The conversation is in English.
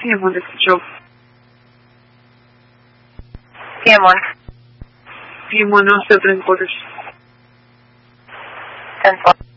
PM1, this is Joe. PM1. PM1, no, 7 quarters. 10-4.